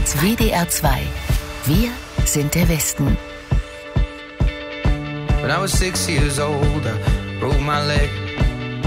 WDR 2. Wir sind der Westen. When I was 6 years old, I broke my leg.